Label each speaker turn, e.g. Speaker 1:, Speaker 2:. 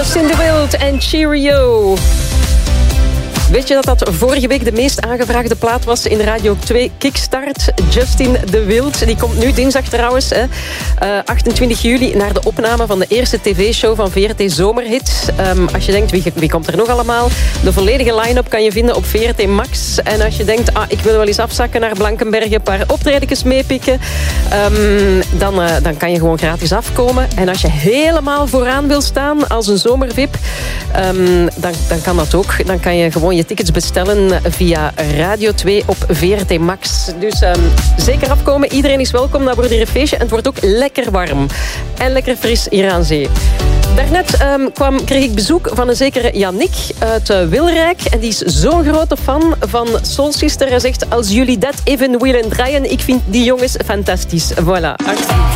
Speaker 1: Justin de Wild en Cheerio. Weet je dat vorige week de meest aangevraagde plaat was in Radio 2 Kickstart? Justin de Wild. Die komt nu dinsdag trouwens, 28 juli, naar de opname van de eerste tv-show van VRT Zomerhit. Als je denkt, wie komt er nog allemaal? De volledige line-up kan je vinden op VRT Max. En als je denkt, ik wil wel eens afzakken naar Blankenberge, een paar optredens meepikken, dan kan je gewoon gratis afkomen. En als je helemaal vooraan wil staan als een zomervip, dan kan dat ook. Dan kan je gewoon je tickets bestellen via Radio 2 op VRT Max. Dus zeker afkomen. Iedereen is welkom. Dat wordt hier een feestje. En het wordt ook lekker warm. En lekker fris hier aan zee. Daarnet kreeg ik bezoek van een zekere Yannick uit Wilrijk. En die is zo'n grote fan van Soul Sister. Hij zegt, als jullie dat even willen draaien, ik vind die jongens fantastisch. Voilà.